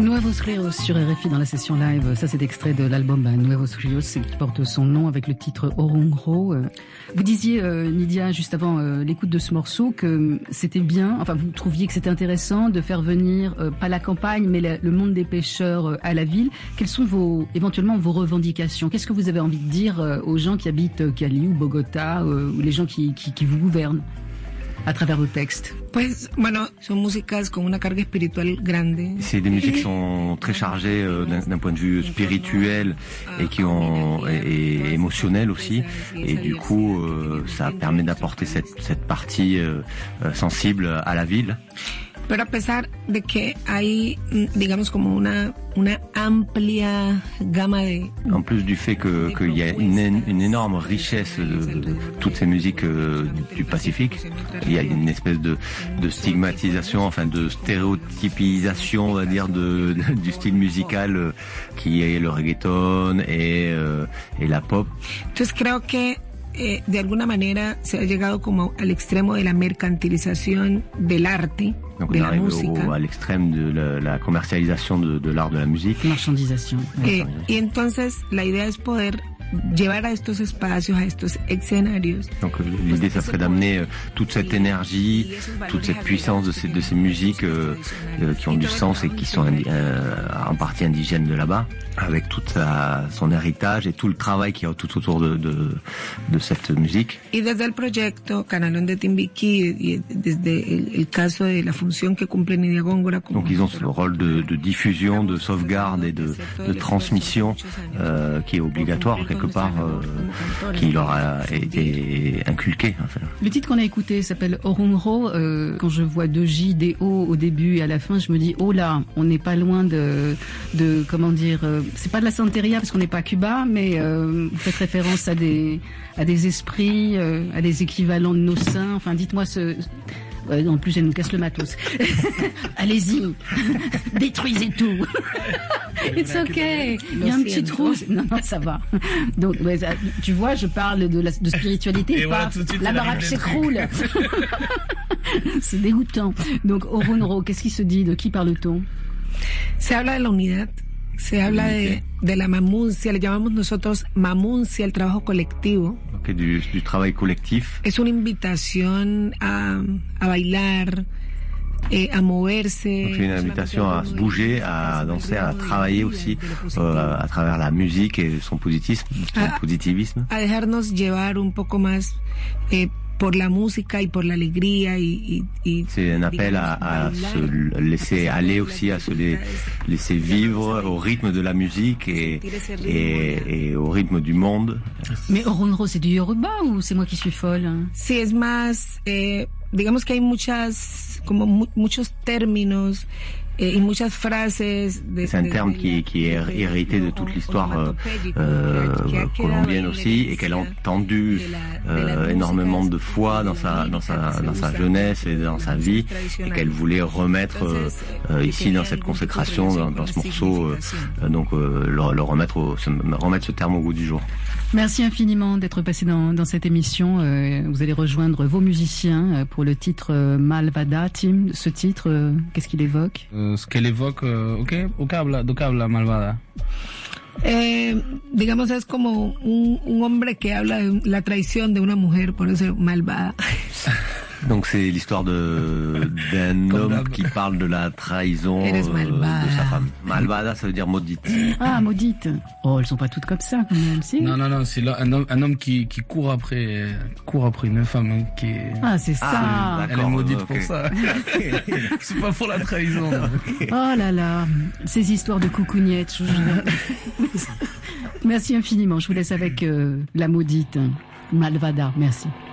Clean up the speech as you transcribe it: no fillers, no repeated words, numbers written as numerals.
Nuevos Rios sur RFI dans la session live. Ça, c'est extrait de l'album Nuevos Rios qui porte son nom avec le titre Orunro. Vous disiez, Nydia, juste avant l'écoute de ce morceau, que c'était bien, enfin, vous trouviez que c'était intéressant de faire venir, pas la campagne, mais le monde des pêcheurs à la ville. Quelles sont éventuellement vos revendications? Qu'est-ce que vous avez envie de dire aux gens qui habitent Cali ou Bogota, ou les gens qui vous gouvernent à travers vos textes? Pues, bueno, son músicas con una carga espiritual grande. C'est des musiques qui sont très chargées d'un point de vue spirituel et émotionnel aussi. Et du coup, ça permet d'apporter cette partie sensible à la ville. Pero a pesar de que hay, digamos, como una amplia gama de... En plus du fait qu'il y a une énorme richesse de toutes ces musiques du Pacifique, il y a une espèce de stigmatisation, enfin de stéréotypisation, on va dire, du style musical qui est le reggaeton et la pop. Entonces creo que de alguna manera se ha llegado como al extremo de la mercantilización del arte. Donc on arrive à l'extrême de la commercialisation de l'art de la musique. Marchandisation. Y entonces la idea es poder llevar a estos espacios, a estos escenarios. Donc l'idée, ça serait d'amener toute cette énergie, toute cette puissance de ces musiques qui ont du sens et qui sont en partie indigènes de là-bas, avec tout son héritage et tout le travail qu'il y a tout autour de cette musique. Y desde el proyecto Canalón de Timbiquí y desde el caso de la función que cumple Nydia Góngora. Donc ils ont ce rôle de diffusion, de sauvegarde et de transmission qui est obligatoire quelque part, qui leur a été inculqué. Enfin. Le titre qu'on a écouté s'appelle Orunro. Quand je vois 2J, D-O au début et à la fin, je me dis, oh là, on n'est pas loin de comment dire, c'est pas de la santeria parce qu'on n'est pas à Cuba, mais vous faites référence à des esprits, à des équivalents de nos saints. Enfin, dites-moi en plus, elle nous casse le matos. Allez-y, détruisez tout. It's okay. Il y a un petit trou. Non, ça va. Donc, tu vois, je parle de spiritualité. Et pas la baraque s'écroule. C'est dégoûtant. Donc, Orunro, qu'est-ce qui se dit? De qui parle-t-on? Se habla de la unidad. Se habla de la mamuncia, le llamamos nosotros mamuncia, el trabajo colectivo. Okay, du travail collectif. Es una invitación a bailar, a moverse. Donc c'est une invitation à se bouger, à danser, à travailler aussi à travers la musique et son positivisme. A dejarnos llevar un poco más por la música y por la alegría y c'est un appel à se laisser aller aussi, à se laisser vivre au rythme de la musique et au rythme du monde. Mais Orunro, c'est du Yoruba ou c'est moi qui suis folle? Sí, es más, digamos que hay muchos términos y muchas frases. C'est un terme qui est hérité de toute l'histoire colombienne aussi et qu'elle a entendu énormément de fois dans sa jeunesse et dans sa vie et qu'elle voulait remettre ici dans cette consécration, dans ce morceau, donc remettre ce terme au goût du jour. Merci infiniment d'être passé dans cette émission. Vous allez rejoindre vos musiciens pour le titre Malvada. Tim, ce titre, qu'est-ce qu'il évoque? Ce qu'elle évoque, ¿de qué habla Malvada? Digamos, es como un hombre que habla de la traición de una mujer, por eso malvada. Donc c'est l'histoire d'un homme qui parle de la trahison de sa femme. Malvada, ça veut dire maudite. Ah, maudite. Oh, elles sont pas toutes comme ça, quand même, si? Non, c'est là, un homme qui court après une femme qui est... Ah, c'est ça. Elle est maudite pour ça. C'est pas pour la trahison. Okay. Oh là là, ces histoires de coucougnettes. Merci infiniment. Je vous laisse avec la maudite. Malvada, merci.